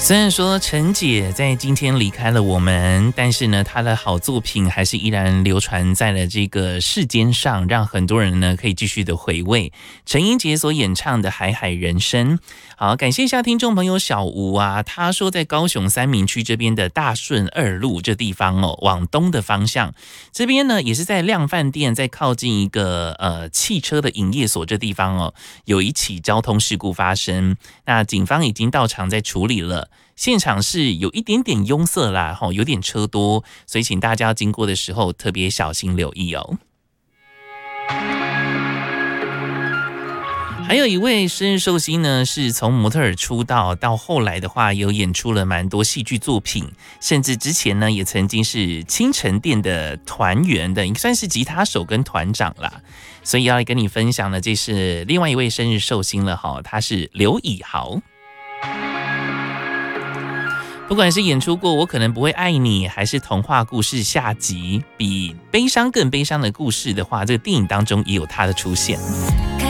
虽然说陈姐在今天离开了我们，但是呢，她的好作品还是依然流传在了这个世间上，让很多人呢可以继续的回味陈英杰所演唱的《海海人生》。好，感谢一下听众朋友小吴啊，他说在高雄三民区这边的大顺二路这地方哦，往东的方向，这边呢也是在量饭店，在靠近一个汽车的营业所这地方哦，有一起交通事故发生，那警方已经到场在处理了。现场是有一点点拥塞啦，有点车多，所以请大家经过的时候特别小心留意哦。还有一位生日寿星呢，是从模特儿出道到后来的话，有演出了蛮多戏剧作品，甚至之前呢也曾经是清晨店的团员的，应该算是吉他手跟团长啦。所以要来跟你分享的，这是另外一位生日寿星了哈，他是刘以豪。不管是演出过《我可能不会爱你》，还是童话故事下集，比悲伤更悲伤的故事的话，这个电影当中也有他的出现。